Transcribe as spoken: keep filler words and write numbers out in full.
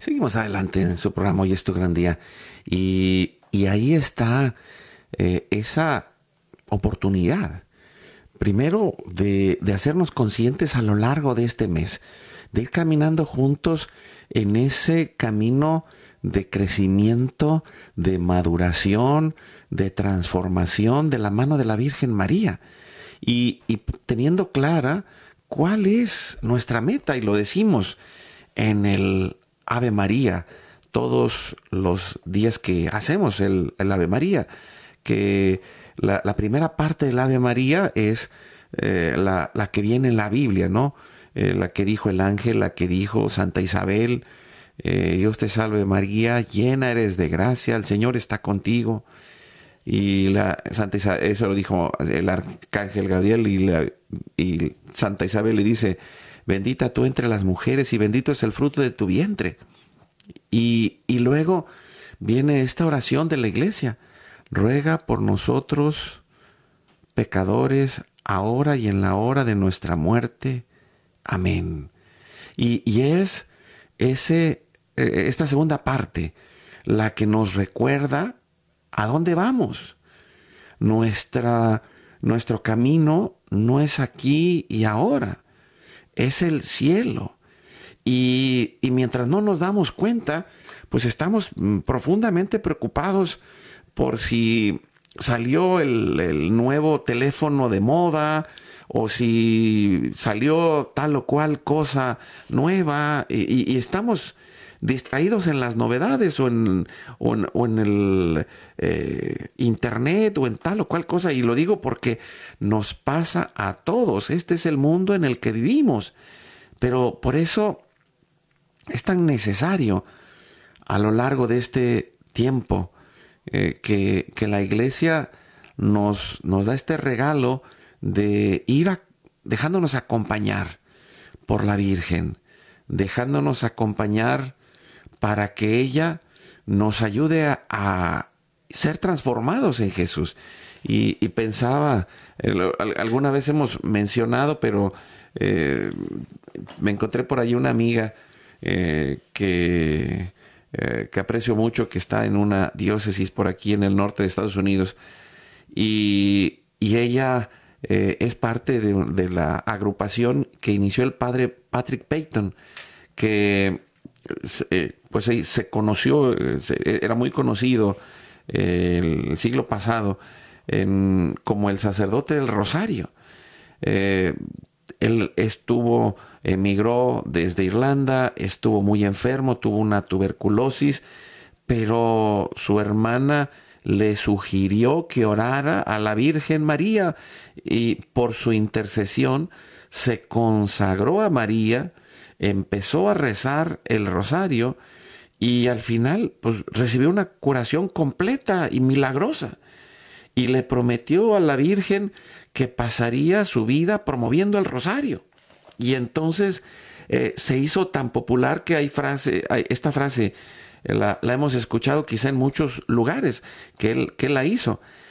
Seguimos adelante en su programa Hoy es tu gran día. Y, y ahí está eh, esa oportunidad, primero, de, de hacernos conscientes a lo largo de este mes, de ir caminando juntos en ese camino de crecimiento, de maduración, de transformación de la mano de la Virgen María. Y, y teniendo clara cuál es nuestra meta, y lo decimos en el Ave María, todos los días que hacemos el, el Ave María, que la, la primera parte del Ave María es eh, la, la que viene en la Biblia, ¿no? Eh, la que dijo el ángel, la que dijo Santa Isabel, eh, Dios te salve María, llena eres de gracia, el Señor está contigo. Y la Santa Isabel, eso lo dijo el arcángel Gabriel, y, la, y Santa Isabel le dice: bendita tú entre las mujeres y bendito es el fruto de tu vientre. Y, y luego viene esta oración de la iglesia: ruega por nosotros pecadores, ahora y en la hora de nuestra muerte. Amén. Y, y es ese, eh, esta segunda parte la que nos recuerda a dónde vamos. Nuestra, nuestro camino no es aquí y ahora, es el cielo. Y, y mientras no nos damos cuenta, pues estamos mm, profundamente preocupados por si salió el, el nuevo teléfono de moda, o si salió tal o cual cosa nueva, y, y- y estamos distraídos en las novedades, o en, o en, o en el eh, internet, o en tal o cual cosa. Y lo digo porque nos pasa a todos. Este es el mundo en el que vivimos. Pero por eso es tan necesario a lo largo de este tiempo eh, que, que la iglesia nos, nos da este regalo de ir a- dejándonos acompañar por la Virgen, dejándonos acompañar para que ella nos ayude a, a ser transformados en Jesús. Y, y pensaba, eh, lo- al- alguna vez hemos mencionado, pero eh, me encontré por ahí una amiga eh, que, eh, que aprecio mucho, que está en una diócesis por aquí en el norte de Estados Unidos, y, y ella eh, es parte de, de la agrupación que inició el padre Patrick Peyton, que eh, pues eh, se conoció, eh, se- era muy conocido eh, el siglo pasado en- como el sacerdote del Rosario. Eh, Él estuvo, emigró desde Irlanda, estuvo muy enfermo, tuvo una tuberculosis, pero su hermana le sugirió que orara a la Virgen María, y por su intercesión se consagró a María, empezó a rezar el rosario, y al final pues recibió una curación completa y milagrosa, y le prometió a la Virgen que pasaría su vida promoviendo el rosario. Y entonces eh, se hizo tan popular que hay frase, hay esta frase, eh, la, la hemos escuchado quizá en muchos lugares, que él, que él la hizo.